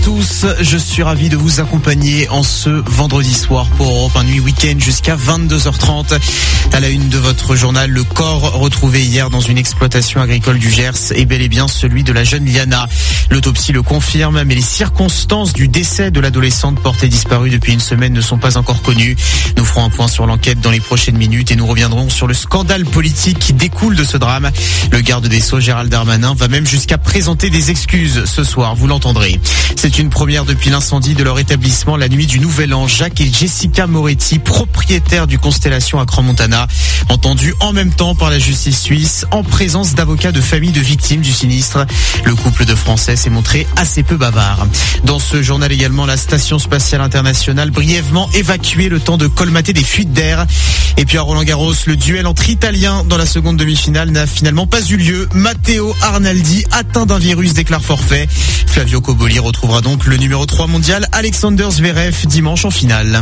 tous, je suis ravi de vous accompagner en ce vendredi soir pour Europe 1 Nuit Week-end jusqu'à 22h30. À la une de votre journal, le corps retrouvé hier dans une exploitation agricole du Gers est bel et bien celui de la jeune Liana. L'autopsie le confirme, mais les circonstances du décès de l'adolescente portée disparue depuis une semaine ne sont pas encore connues. Nous ferons un point sur l'enquête dans les prochaines minutes et nous reviendrons sur le scandale politique qui découle de ce drame. Le garde des Sceaux, Gérald Darmanin, va même jusqu'à présenter des excuses ce soir, vous l'entendrez. C'est une première depuis l'incendie de leur établissement la nuit du Nouvel An. Jacques et Jessica Moretti, propriétaires du Constellation à Crans-Montana, entendus en même temps par la justice suisse en présence d'avocats de familles de victimes du sinistre. Le couple de Français s'est montré assez peu bavard. Dans ce journal également, la Station Spatiale Internationale brièvement évacuée le temps de colmater des fuites d'air. Et puis à Roland-Garros, le duel entre Italiens dans la seconde demi-finale n'a finalement pas eu lieu. Matteo Arnaldi, atteint d'un virus, déclare forfait. Flavio Cobolli retrouvera donc le numéro 3 mondial Alexander Zverev dimanche en finale.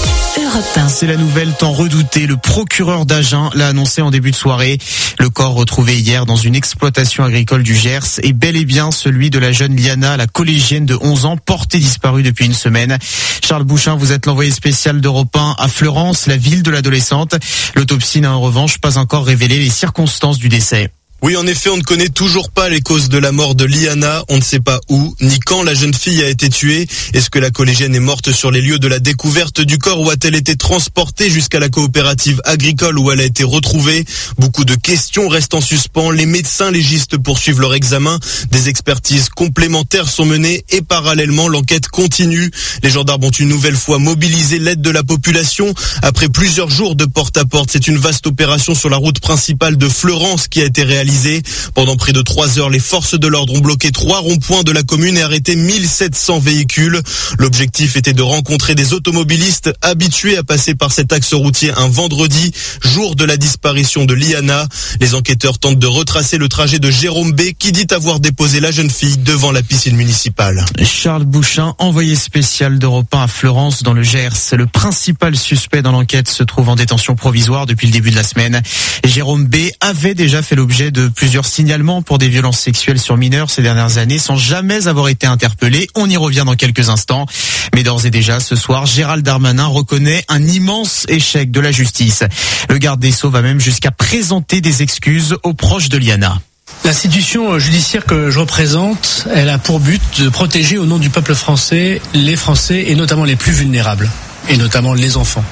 C'est la nouvelle tant redoutée. Le procureur d'Agen l'a annoncé en début de soirée. Le corps retrouvé hier dans une exploitation agricole du Gers est bel et bien celui de la jeune Liana, la collégienne de 11 ans, portée disparue depuis une semaine. Charles Bouchin, vous êtes l'envoyé spécial d'Europe 1 à Fleurance, la ville de l'adolescente. L'autopsie n'a en revanche pas encore révélé les circonstances du décès. Oui, en effet, on ne connaît toujours pas les causes de la mort de Liana. On ne sait pas où, ni quand la jeune fille a été tuée. Est-ce que la collégienne est morte sur les lieux de la découverte du corps ou a-t-elle été transportée jusqu'à la coopérative agricole où elle a été retrouvée? Beaucoup de questions restent en suspens. Les médecins légistes poursuivent leur examen. Des expertises complémentaires sont menées et parallèlement, l'enquête continue. Les gendarmes ont une nouvelle fois mobilisé l'aide de la population. Après plusieurs jours de porte-à-porte, c'est une vaste opération sur la route principale de Fleurance qui a été réalisée. Pendant près de 3 heures, les forces de l'ordre ont bloqué 3 ronds-points de la commune et arrêté 1700 véhicules. L'objectif était de rencontrer des automobilistes habitués à passer par cet axe routier un vendredi, jour de la disparition de Liana. Les enquêteurs tentent de retracer le trajet de Jérôme B, qui dit avoir déposé la jeune fille devant la piscine municipale. Charles Bouchin, envoyé spécial d'Europe 1 à Fleurance dans le Gers. Le principal suspect dans l'enquête se trouve en détention provisoire depuis le début de la semaine. Jérôme B avait déjà fait l'objet de plusieurs signalements pour des violences sexuelles sur mineurs ces dernières années sans jamais avoir été interpellé. On y revient dans quelques instants. Mais d'ores et déjà, ce soir, Gérald Darmanin reconnaît un immense échec de la justice. Le garde des Sceaux va même jusqu'à présenter des excuses aux proches de Liana. L'institution judiciaire que je représente, elle a pour but de protéger au nom du peuple français les Français et notamment les plus vulnérables, et notamment les enfants.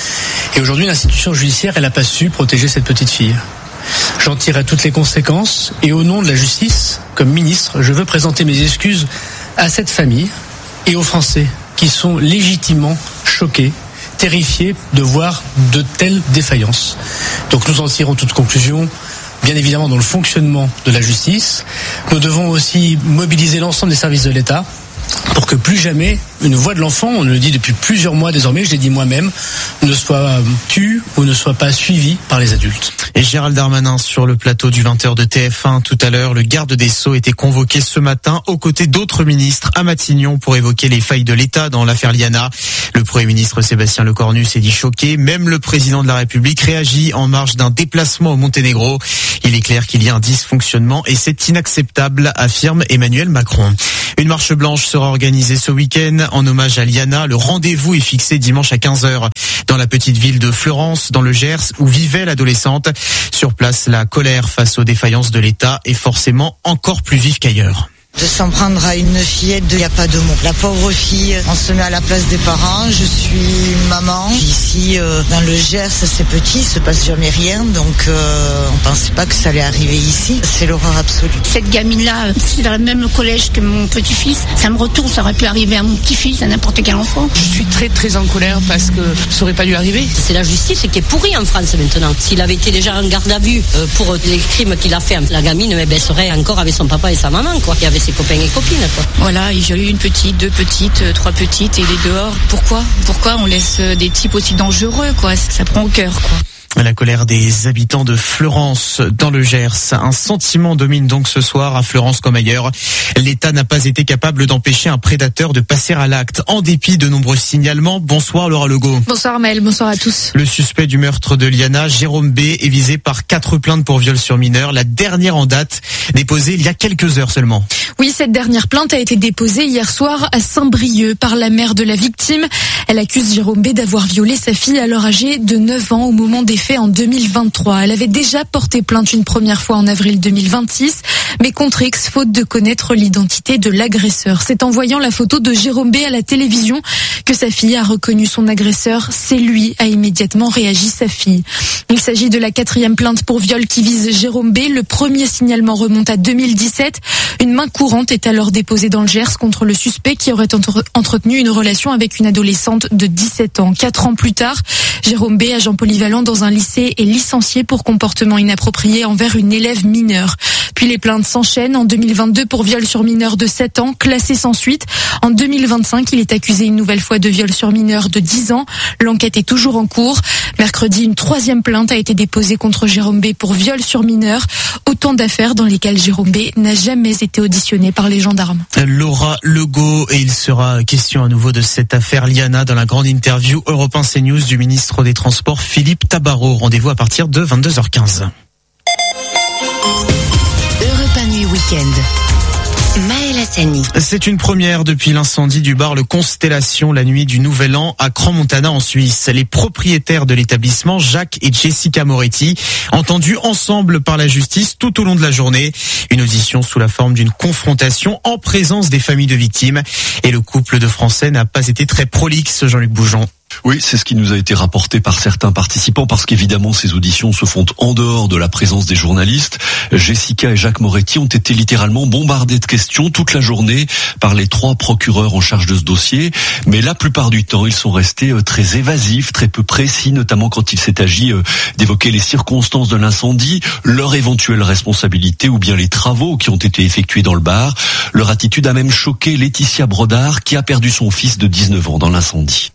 Et aujourd'hui, l'institution judiciaire, elle n'a pas su protéger cette petite fille. J'en tirerai toutes les conséquences et au nom de la justice, comme ministre, je veux présenter mes excuses à cette famille et aux Français qui sont légitimement choqués, terrifiés de voir de telles défaillances. Donc nous en tirons toutes conclusions, bien évidemment dans le fonctionnement de la justice. Nous devons aussi mobiliser l'ensemble des services de l'État pour que plus jamais une voix de l'enfant, on le dit depuis plusieurs mois désormais, je l'ai dit moi-même, ne soit tue ou ne soit pas suivie par les adultes. Et Gérald Darmanin sur le plateau du 20h de TF1 tout à l'heure. Le garde des Sceaux était convoqué ce matin aux côtés d'autres ministres à Matignon pour évoquer les failles de l'État dans l'affaire Liana. Le Premier ministre Sébastien Lecornu s'est dit choqué. Même le président de la République réagit en marge d'un déplacement au Monténégro. Il est clair qu'il y a un dysfonctionnement et c'est inacceptable, affirme Emmanuel Macron. Une marche blanche sera organisée ce week-end en hommage à Liana. Le rendez-vous est fixé dimanche à 15h dans la petite ville de Fleurance, dans le Gers, où vivait l'adolescente. Sur place, la colère face aux défaillances de l'État est forcément encore plus vive qu'ailleurs. De s'en prendre à une fillette, il n'y a pas de mots. La pauvre fille, on se met à la place des parents. Je suis maman. Ici, dans le Gers, c'est petit, il se passe jamais rien. Donc, on pensait pas que ça allait arriver ici. C'est l'horreur absolue. Cette gamine-là, c'est dans le même collège que mon petit-fils. Ça me retourne, ça aurait pu arriver à mon petit-fils, à n'importe quel enfant. Je suis très très en colère parce que ça aurait pas dû arriver. C'est la justice qui est pourrie en France maintenant. S'il avait été déjà en garde à vue pour les crimes qu'il a fait, la gamine serait encore avec son papa et sa maman, quoi. Il y avait ses copains et copines, quoi. Voilà, j'ai eu une petite, 2 petites, 3 petites et il est dehors. Pourquoi on laisse des types aussi dangereux, quoi? Ça prend au cœur, quoi. La colère des habitants de Fleurance dans le Gers. Un sentiment domine donc ce soir à Fleurance comme ailleurs. L'État n'a pas été capable d'empêcher un prédateur de passer à l'acte en dépit de nombreux signalements. Bonsoir Laura Legault. Bonsoir Maël, bonsoir à tous. Le suspect du meurtre de Liana, Jérôme B, est visé par 4 plaintes pour viol sur mineur. La dernière en date, déposée il y a quelques heures seulement. Oui, cette dernière plainte a été déposée hier soir à Saint-Brieuc par la mère de la victime. Elle accuse Jérôme B d'avoir violé sa fille alors âgée de 9 ans au moment des faits en 2023. Elle avait déjà porté plainte une première fois en avril 2026, mais contre X, faute de connaître l'identité de l'agresseur. C'est en voyant la photo de Jérôme B à la télévision que sa fille a reconnu son agresseur. C'est lui, a immédiatement réagi sa fille. Il s'agit de la 4e plainte pour viol qui vise Jérôme B. Le premier signalement remonte à 2017. Une main courante est alors déposée dans le Gers contre le suspect qui aurait entretenu une relation avec une adolescente de 17 ans. 4 ans plus tard, Jérôme B, agent polyvalent dans un lycée, est licencié pour comportement inapproprié envers une élève mineure. Puis les plaintes s'enchaînent. En 2022 pour viol sur mineur de 7 ans, classé sans suite. En 2025, il est accusé une nouvelle fois de viol sur mineur de 10 ans. L'enquête est toujours en cours. Mercredi, une 3e plainte a été déposée contre Jérôme B pour viol sur mineur. Autant d'affaires dans lesquelles Jérôme B n'a jamais été auditionné par les gendarmes. Laura Legault, et il sera question à nouveau de cette affaire Liana dans la grande interview Europe 1 CNews du ministre des Transports Philippe Tabarot. Rendez-vous à partir de 22h15. Europe 1 Nuit Week-end. Maël Hassani. C'est une première depuis l'incendie du bar Le Constellation la nuit du Nouvel An à Crans-Montana en Suisse. Les propriétaires de l'établissement, Jacques et Jessica Moretti, entendus ensemble par la justice tout au long de la journée. Une audition sous la forme d'une confrontation en présence des familles de victimes. Et le couple de Français n'a pas été très prolixe, Jean-Luc Boujon. Oui, c'est ce qui nous a été rapporté par certains participants parce qu'évidemment ces auditions se font en dehors de la présence des journalistes. Jessica et Jacques Moretti ont été littéralement bombardés de questions toute la journée par les 3 procureurs en charge de ce dossier. Mais la plupart du temps, ils sont restés très évasifs, très peu précis, notamment quand il s'est agi d'évoquer les circonstances de l'incendie, leur éventuelle responsabilité ou bien les travaux qui ont été effectués dans le bar. Leur attitude a même choqué Laetitia Brodard qui a perdu son fils de 19 ans dans l'incendie.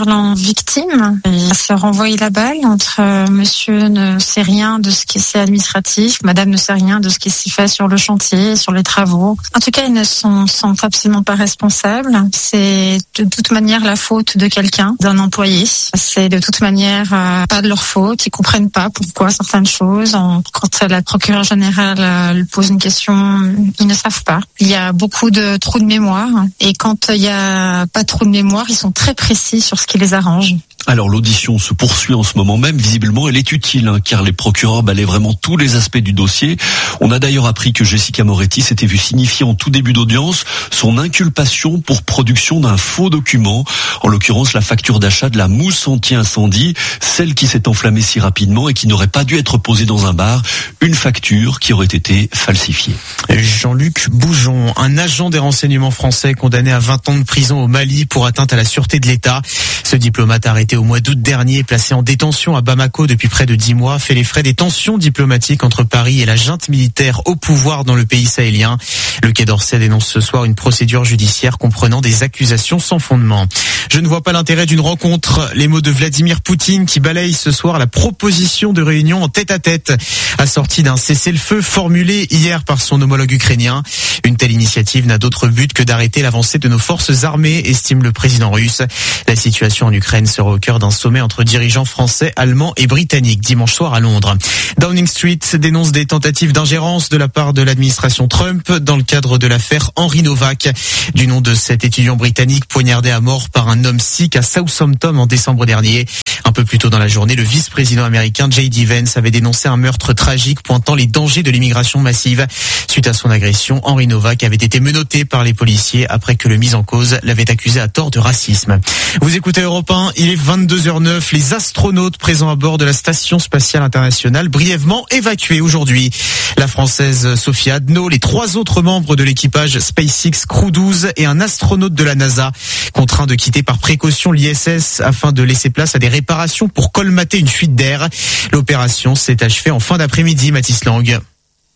Victime, il se renvoie la balle entre monsieur ne sait rien de ce qui est administratif, madame ne sait rien de ce qui s'est fait sur le chantier, sur les travaux. En tout cas, ils ne sont absolument pas responsables. C'est de toute manière la faute de quelqu'un, d'un employé. C'est de toute manière pas de leur faute. Ils comprennent pas pourquoi certaines choses. Quand la procureure générale pose une question, ils ne savent pas. Il y a beaucoup de trous de mémoire et quand il y a pas de trous de mémoire, ils sont très précis sur ce qui les arrange. Alors l'audition se poursuit en ce moment même. Visiblement, elle est utile car les procureurs balaient vraiment tous les aspects du dossier. On a d'ailleurs appris que Jessica Moretti s'était vue signifier en tout début d'audience son inculpation pour production d'un faux document. En l'occurrence, la facture d'achat de la mousse anti-incendie, celle qui s'est enflammée si rapidement et qui n'aurait pas dû être posée dans un bar. Une facture qui aurait été falsifiée. Jean-Luc Boujon, un agent des renseignements français condamné à 20 ans de prison au Mali pour atteinte à la sûreté de l'État. Ce diplomate arrêté au mois d'août dernier, placé en détention à Bamako depuis près de 10 mois, fait les frais des tensions diplomatiques entre Paris et la junte militaire au pouvoir dans le pays sahélien. Le Quai d'Orsay dénonce ce soir une procédure judiciaire comprenant des accusations sans fondement. Je ne vois pas l'intérêt d'une rencontre. Les mots de Vladimir Poutine qui balaye ce soir la proposition de réunion en tête-à-tête, assortie d'un cessez-le-feu formulé hier par son homologue ukrainien. Une telle initiative n'a d'autre but que d'arrêter l'avancée de nos forces armées, estime le président russe. La situation en Ukraine sera au cœur d'un sommet entre dirigeants français, allemands et britanniques dimanche soir à Londres. Downing Street dénonce des tentatives d'ingérence de la part de l'administration Trump dans le cadre de l'affaire Henry Novak, du nom de cet étudiant britannique poignardé à mort par un homme sikh à Southampton en décembre dernier. Un peu plus tôt dans la journée, le vice-président américain J.D. Vance avait dénoncé un meurtre tragique pointant les dangers de l'immigration massive. Suite à son agression, Henry Novak avait été menotté par les policiers après que le mis en cause l'avait accusé à tort de racisme. Vous écoutez Europe 1, il est 22h09. Les astronautes présents à bord de la Station Spatiale Internationale brièvement évacués aujourd'hui. La Française Sophie Adno, les 3 autres membres de l'équipage SpaceX Crew 12 et un astronaute de la NASA contraints de quitter par précaution l'ISS afin de laisser place à des réparations pour colmater une fuite d'air. L'opération s'est achevée en fin d'après-midi, Mathis Lang.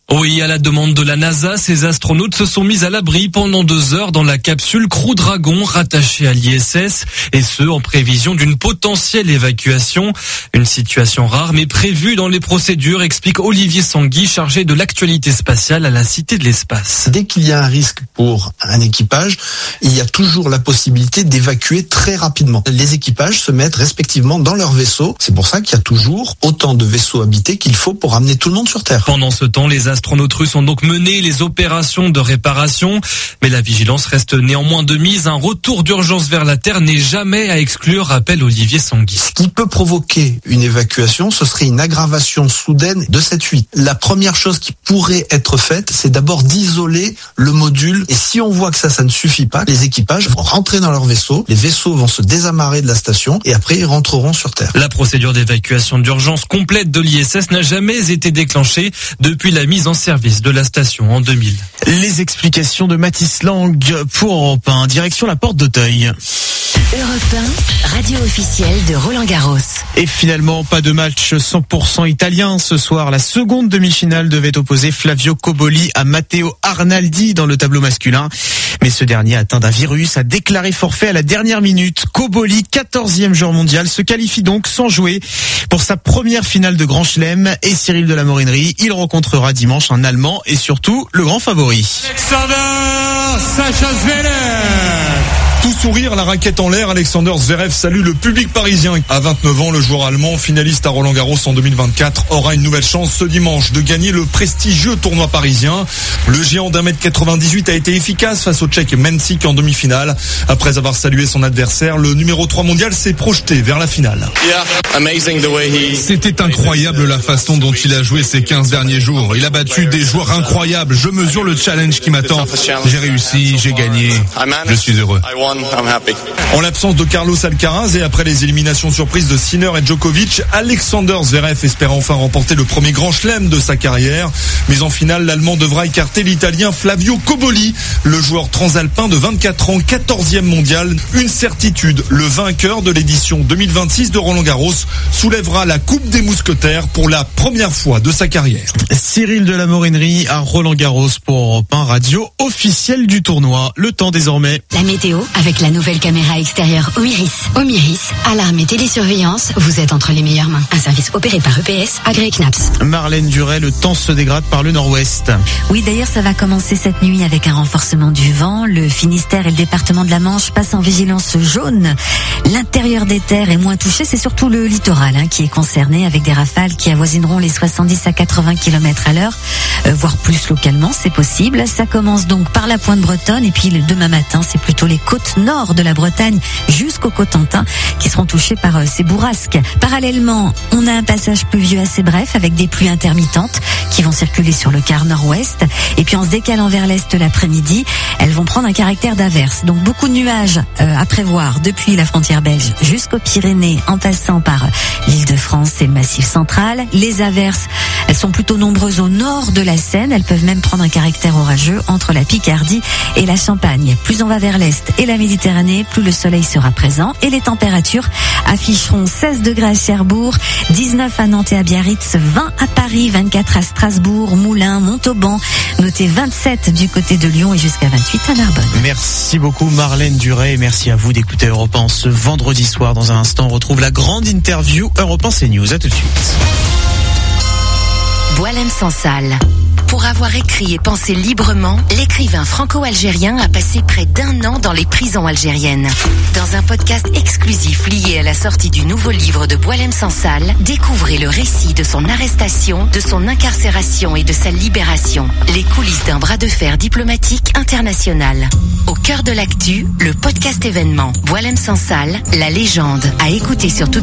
Oui, à la demande de la NASA, ces astronautes se sont mis à l'abri pendant 2 heures dans la capsule Crew Dragon rattachée à l'ISS, et ce, en prévision d'une potentielle évacuation. Une situation rare mais prévue dans les procédures, explique Olivier Sanguy, chargé de l'actualité spatiale à la Cité de l'Espace. Dès qu'il y a un risque pour un équipage, il y a toujours la possibilité d'évacuer très rapidement. Les équipages se mettent respectivement dans leur vaisseau. C'est pour ça qu'il y a toujours autant de vaisseaux habités qu'il faut pour amener tout le monde sur Terre. Pendant ce temps, les astronautes russes ont donc mené les opérations de réparation, mais la vigilance reste néanmoins de mise. Un retour d'urgence vers la Terre n'est jamais à exclure, rappelle Olivier Sanguy. Ce qui peut provoquer une évacuation, ce serait une aggravation soudaine de cette fuite. La première chose qui pourrait être faite, c'est d'abord d'isoler le module. Et si on voit que ça ne suffit pas, les équipages vont rentrer dans leur vaisseau, les vaisseaux vont se désamarrer de la station et après ils rentreront sur Terre. La procédure d'évacuation d'urgence complète de l'ISS n'a jamais été déclenchée depuis la mise en service de la station en 2000. Les explications de Mathis Lang pour Europe 1, direction la porte d'Auteuil. Europe 1, radio officielle de Roland-Garros. Et finalement, pas de match 100% italien ce soir. La seconde demi-finale devait opposer Flavio Cobolli à Matteo Arnaldi dans le tableau masculin. Mais ce dernier, atteint d'un virus, a déclaré forfait à la dernière minute. Cobolli, 14e joueur mondial, se qualifie donc sans jouer pour sa première finale de Grand Chelem. Et Cyril de la Morinerie, il rencontrera dimanche un Allemand et surtout le grand favori. Alexander Sacha Zverev. Tout sourire, la raquette en l'air, Alexander Zverev salue le public parisien. À 29 ans, le joueur allemand, finaliste à Roland-Garros en 2024, aura une nouvelle chance ce dimanche de gagner le prestigieux tournoi parisien. Le géant d'1m98 a été efficace face au Tchèque Mensik en demi-finale. Après avoir salué son adversaire, le numéro 3 mondial s'est projeté vers la finale. C'était incroyable la façon dont il a joué ces 15 derniers jours. Il a battu des joueurs incroyables. Je mesure le challenge qui m'attend. J'ai réussi, j'ai gagné. Je suis heureux. En l'absence de Carlos Alcaraz et après les éliminations surprises de Sinner et Djokovic, Alexander Zverev espère enfin remporter le premier grand chelem de sa carrière. Mais en finale, l'Allemand devra écarter l'Italien Flavio Cobolli, le joueur transalpin de 24 ans, 14e mondial. Une certitude, le vainqueur de l'édition 2026 de Roland-Garros soulèvera la Coupe des Mousquetaires pour la première fois de sa carrière. Cyril de la Morinerie à Roland-Garros pour Europe 1, radio officielle du tournoi. Le temps désormais. La météo avec la nouvelle caméra extérieure Omiris. Omiris, alarme et télésurveillance, vous êtes entre les meilleures mains. Un service opéré par EPS, agréé CNAPS. Marlène Duret, le temps se dégrade par le nord-ouest. Oui, d'ailleurs, ça va commencer cette nuit avec un renforcement du vent. Le Finistère et le département de la Manche passent en vigilance jaune. L'intérieur des terres est moins touché, c'est surtout le littoral qui est concerné avec des rafales qui avoisineront les 70 à 80 km à l'heure, voire plus localement, c'est possible. Ça commence donc par la pointe bretonne et puis le demain matin, c'est plutôt les côtes nord de la Bretagne jusqu'au Cotentin qui seront touchés par ces bourrasques. Parallèlement, on a un passage pluvieux assez bref avec des pluies intermittentes qui vont circuler sur le quart nord-ouest. Et puis en se décalant vers l'est l'après-midi, elles vont prendre un caractère d'averse. Donc beaucoup de nuages à prévoir depuis la frontière belge jusqu'aux Pyrénées en passant par l'Île-de-France et le Massif central. Les averses, elles sont plutôt nombreuses au nord de la Seine. Elles peuvent même prendre un caractère orageux entre la Picardie et la Champagne. Plus on va vers l'est et la Méditerranée, plus le soleil sera présent et les températures afficheront 16 degrés à Cherbourg, 19 à Nantes et à Biarritz, 20 à Paris, 24 à Strasbourg, Moulins, Montauban, notez 27 du côté de Lyon et jusqu'à 28 à Narbonne. Merci beaucoup Marlène Duret et merci à vous d'écouter Europe 1 ce vendredi soir. Dans un instant, on retrouve la grande interview Europe 1 CNews. À tout de suite. Boualem Sansal. Pour avoir écrit et pensé librement, l'écrivain franco-algérien a passé près d'1 an dans les prisons algériennes. Dans un podcast exclusif lié à la sortie du nouveau livre de Boualem Sansal, découvrez le récit de son arrestation, de son incarcération et de sa libération. Les coulisses d'un bras de fer diplomatique international. Au cœur de l'actu, le podcast événement Boualem Sansal, la légende, à écouter sur